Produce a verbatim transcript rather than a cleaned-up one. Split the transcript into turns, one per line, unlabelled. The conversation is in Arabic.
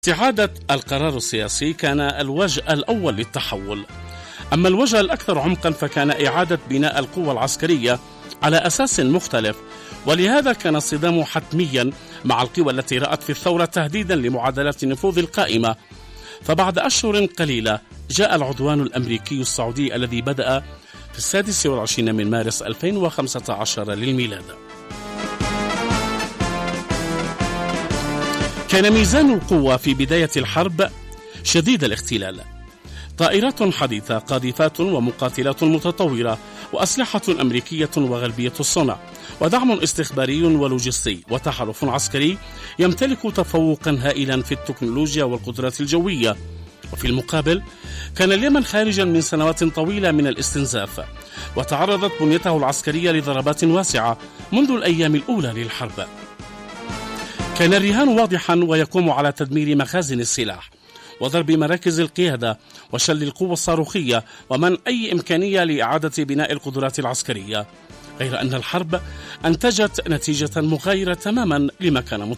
استعادة القرار السياسي كان الوجه الأول للتحول، أما الوجه الأكثر عمقا فكان إعادة بناء القوى العسكرية على أساس مختلف، ولهذا كان الصدام حتميا مع القوى التي رأت في الثورة تهديدا لمعادلات النفوذ القائمة. فبعد أشهر قليلة جاء العدوان الأمريكي السعودي الذي بدأ في السادس والعشرين من مارس ألفين وخمسة عشر للميلاد. كان ميزان القوة في بداية الحرب شديد الاختلال، طائرات حديثة، قاذفات ومقاتلات متطورة، وأسلحة أمريكية وغربية الصنع، ودعم استخباري ولوجستي، وتحالف عسكري يمتلك تفوقا هائلا في التكنولوجيا والقدرات الجوية. وفي المقابل كان اليمن خارجا من سنوات طويلة من الاستنزاف، وتعرضت بنيته العسكرية لضربات واسعة منذ الأيام الأولى للحرب. كان الرهان واضحا ويقوم على تدمير مخازن السلاح وضرب مراكز القيادة وشل القوة الصاروخية ومن أي إمكانية لإعادة بناء القدرات العسكرية، غير أن الحرب أنتجت نتيجة مغايرة تماما لما كان